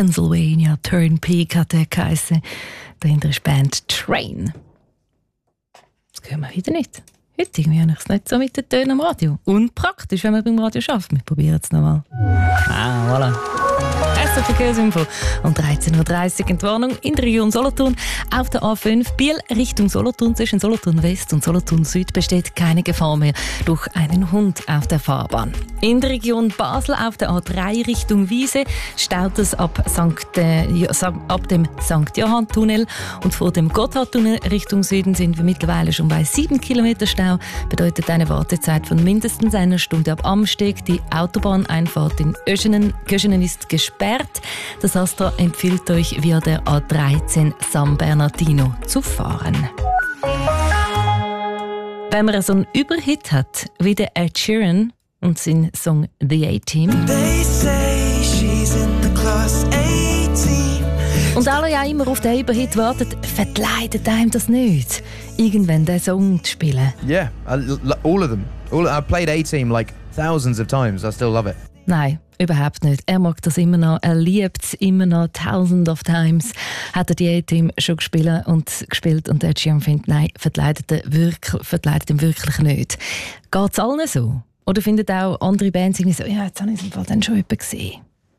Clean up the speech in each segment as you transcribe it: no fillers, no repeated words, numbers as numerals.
Pennsylvania Turnpike hat er geheissen. Dahinter ist die Band Train. Das hören wir wieder nicht. Heute irgendwie habe ich es nicht so mit den Tönen am Radio. Unpraktisch, wenn man beim Radio schafft. Wir probieren es nochmal. Voilà. Erste Verkehrsinfo um 13.30 Uhr Entwarnung in der Region Solothurn. Auf der A5 Biel Richtung Solothurn zwischen Solothurn West und Solothurn Süd besteht keine Gefahr mehr durch einen Hund auf der Fahrbahn. In der Region Basel auf der A3 Richtung Wiese staut es ab dem St. Johann-Tunnel und vor dem Gotthardtunnel Richtung Süden sind wir mittlerweile schon bei 7 Kilometer Stau. Bedeutet eine Wartezeit von mindestens einer Stunde ab Amsteg. Die Autobahneinfahrt in Göschenen ist gesperrt. Das Astra empfiehlt euch via der A13 San Bernardino zu fahren. Wenn man so einen Überhit hat wie der Ed Sheeran und sein Song The A-Team und alle ja immer auf den Überhit warten, verkleidet einem das nicht, irgendwann den Song zu spielen. Yeah, all of them. I played A-Team like thousands of times. I still love it. Nein, überhaupt nicht. Er mag das immer noch, er liebt es immer noch. Thousands of times hat er die A-Team schon gespielt und der Sheeran findet, nein, verkleidet ihn wirklich nicht. Geht es allen so? Oder finden auch andere Bands irgendwie so, ja, jetzt habe ich es im Fall dann schon jemanden gesehen?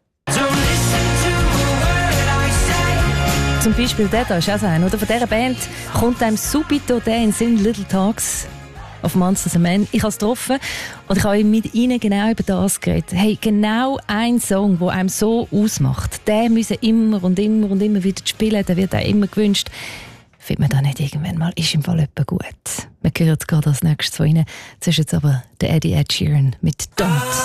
Zum Beispiel der da ist auch so ein, oder? Von dieser Band kommt einem subito der in Sinn, Little Talks auf Monsters and Men. Ich habe es getroffen und ich habe mit ihnen genau über das geredet. Hey, genau ein Song, der einem so ausmacht, den müssen immer und immer und immer wieder spielen, der wird auch immer gewünscht. Findet man da nicht irgendwann mal, ist im Fall etwas gut. Wir hören jetzt gerade als nächstes von ihnen. Das ist jetzt aber der Ed Sheeran mit Don't.